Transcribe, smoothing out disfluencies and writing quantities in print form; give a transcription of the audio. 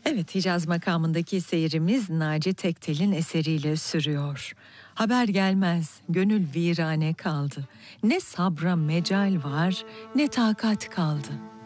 Evet, Hicaz makamındaki seyrimiz Naci Tektel'in eseriyle sürüyor. Haber gelmez, gönül virane kaldı. Ne sabra mecal var, ne takat kaldı.